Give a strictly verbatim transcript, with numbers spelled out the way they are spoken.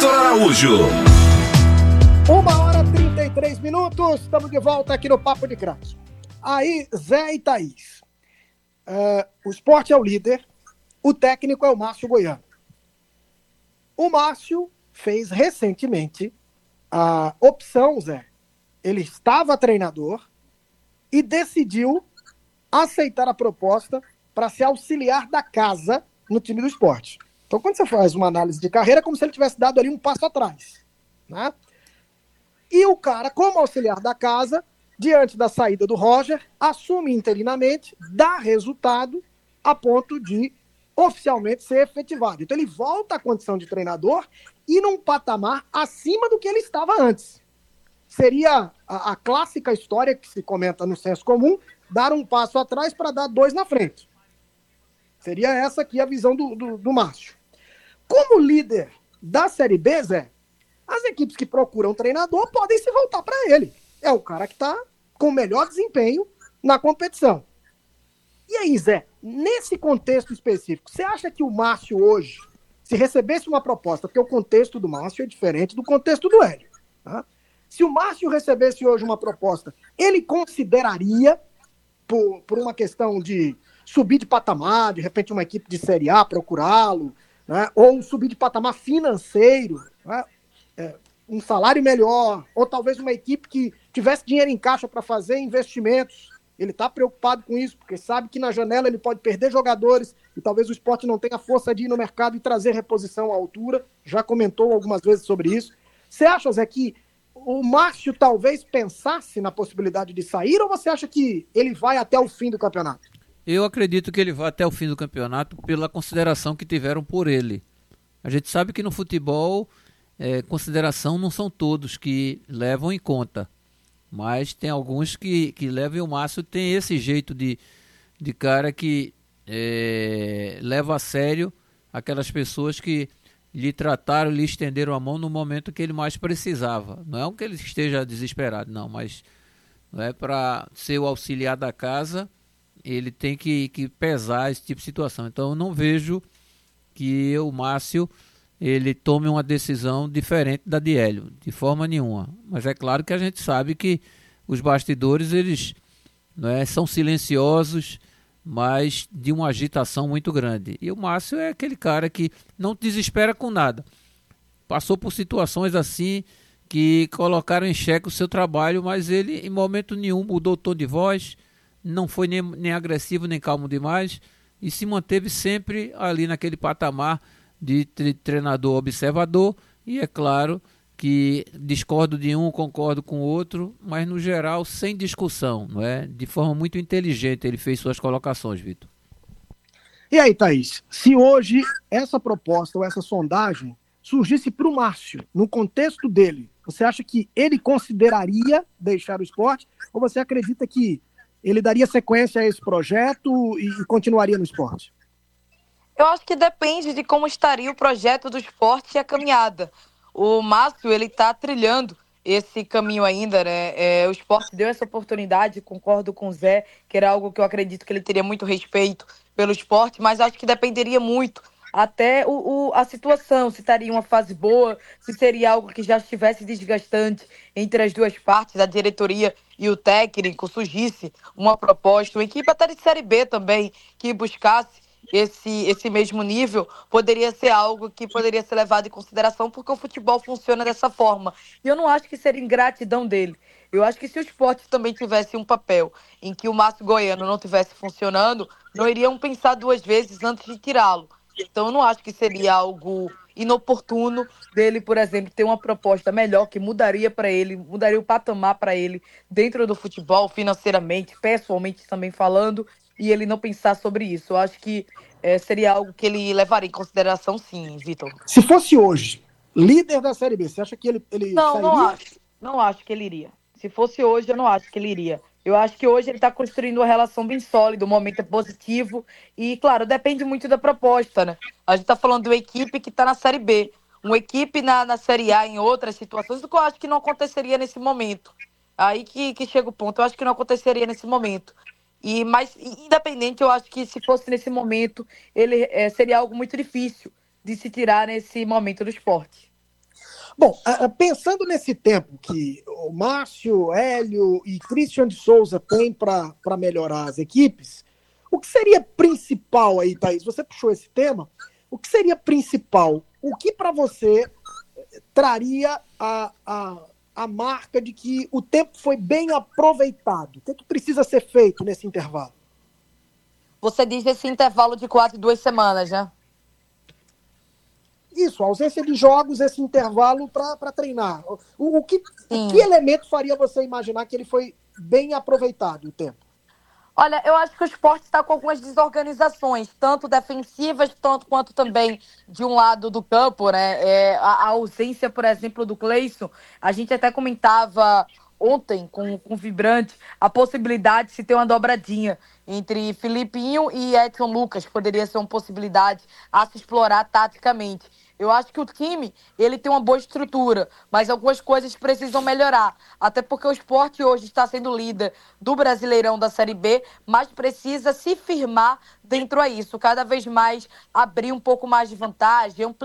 Vitor Araújo. Uma hora e trinta e três minutos, estamos de volta aqui no Papo de Craque. Aí, Zé e Thaís, uh, o Sport é o líder, o técnico é o Márcio Goiano. O Márcio fez recentemente a opção, Zé, ele estava treinador e decidiu aceitar a proposta para ser auxiliar da casa no time do Sport. Então, quando você faz uma análise de carreira, é como se ele tivesse dado ali um passo atrás, né? E o cara, como auxiliar da casa, diante da saída do Roger, assume interinamente, dá resultado a ponto de oficialmente ser efetivado. Então ele volta à condição de treinador e num patamar acima do que ele estava antes. Seria a, a clássica história que se comenta no senso comum, dar um passo atrás para dar dois na frente. Seria essa aqui a visão do, do, do Márcio. Como líder da Série B, Zé, as equipes que procuram treinador podem se voltar para ele. É o cara que está com o melhor desempenho na competição. E aí, Zé, nesse contexto específico, você acha que o Márcio hoje, se recebesse uma proposta, porque o contexto do Márcio é diferente do contexto do Hélio, tá? Se o Márcio recebesse hoje uma proposta, ele consideraria, por, por uma questão de subir de patamar, de repente uma equipe de Série A procurá-lo, né? Ou subir de patamar financeiro, né? É, um salário melhor, ou talvez uma equipe que tivesse dinheiro em caixa para fazer investimentos. Ele está preocupado com isso, porque sabe que na janela ele pode perder jogadores e talvez o Sport não tenha força de ir no mercado e trazer reposição à altura. Já comentou algumas vezes sobre isso. Você acha, Zé, que o Márcio talvez pensasse na possibilidade de sair, ou você acha que ele vai até o fim do campeonato? Eu acredito que ele vai até o fim do campeonato pela consideração que tiveram por ele. A gente sabe que no futebol... É, consideração não são todos que levam em conta, mas tem alguns que, que levam, e o Márcio tem esse jeito de, de cara que é, leva a sério aquelas pessoas que lhe trataram, lhe estenderam a mão no momento que ele mais precisava. Não é um que ele esteja desesperado, não, mas não é para ser o auxiliar da casa, ele tem que, que pesar esse tipo de situação. Então eu não vejo que o Márcio ele tome uma decisão diferente da de Hélio, de forma nenhuma. Mas é claro que a gente sabe que os bastidores, eles não é, são silenciosos, mas de uma agitação muito grande. E o Márcio é aquele cara que não desespera com nada. Passou por situações assim que colocaram em xeque o seu trabalho, mas ele em momento nenhum mudou o tom de voz, não foi nem, nem agressivo, nem calmo demais, e se manteve sempre ali naquele patamar de treinador observador, e é claro que discordo de um, concordo com o outro, mas no geral sem discussão, não é? De forma muito inteligente ele fez suas colocações, Vitor. E aí, Thaís, se hoje essa proposta ou essa sondagem surgisse para o Márcio, no contexto dele, você acha que ele consideraria deixar o esporte, ou você acredita que ele daria sequência a esse projeto e, e continuaria no esporte? Eu acho que depende de como estaria o projeto do esporte e a caminhada. O Márcio, ele está trilhando esse caminho ainda, né? É, o esporte deu essa oportunidade, concordo com o Zé, que era algo que eu acredito que ele teria muito respeito pelo esporte, mas acho que dependeria muito até o, o, a situação, se estaria uma fase boa, se seria algo que já estivesse desgastante entre as duas partes, a diretoria e o técnico, surgisse uma proposta, uma equipe até de Série B também, que buscasse Esse, esse mesmo nível, poderia ser algo que poderia ser levado em consideração, porque o futebol funciona dessa forma. E eu não acho que seria ingratidão dele. Eu acho que se o esporte também tivesse um papel em que o Márcio Goiano não estivesse funcionando, não iriam pensar duas vezes antes de tirá-lo. Então eu não acho que seria algo inoportuno dele, por exemplo, ter uma proposta melhor que mudaria para ele, mudaria o patamar para ele dentro do futebol, financeiramente, pessoalmente também falando, e ele não pensar sobre isso. Eu acho que é, seria algo que ele levaria em consideração, sim, Vitor. Se fosse hoje, líder da Série B, você acha que ele, ele Não, sairia? não acho. Não acho que ele iria. Se fosse hoje, eu não acho que ele iria. Eu acho que hoje ele está construindo uma relação bem sólida, o momento é positivo. E, claro, depende muito da proposta, né? A gente está falando de uma equipe que está na Série B. Uma equipe na, na Série A em outras situações, o que eu acho que não aconteceria nesse momento. Aí que, que chega o ponto. Eu acho que não aconteceria nesse momento. E, mas, independente, eu acho que se fosse nesse momento, ele é, seria algo muito difícil de se tirar nesse momento do esporte. Bom, pensando nesse tempo que o Márcio, Hélio e Christian de Souza têm para melhorar as equipes, o que seria principal aí, Thaís? Você puxou esse tema. O que seria principal? O que para você traria a, a, a marca de que o tempo foi bem aproveitado? O que, é que precisa ser feito nesse intervalo? Você diz esse intervalo de quase duas semanas, né? Isso, a ausência de jogos, esse intervalo para treinar. O, o que, que elemento faria você imaginar que ele foi bem aproveitado o tempo? Olha, eu acho que o esporte está com algumas desorganizações, tanto defensivas, tanto quanto também de um lado do campo, né? É, a, a ausência, por exemplo, do Cleison, a gente até comentava ontem com, com o Vibrante a possibilidade de se ter uma dobradinha entre Filipinho e Edson Lucas, poderia ser uma possibilidade a se explorar taticamente. Eu acho que o time, ele tem uma boa estrutura, mas algumas coisas precisam melhorar. Até porque o Sport hoje está sendo líder do Brasileirão da Série B, mas precisa se firmar dentro a isso. Cada vez mais abrir um pouco mais de vantagem, ampliar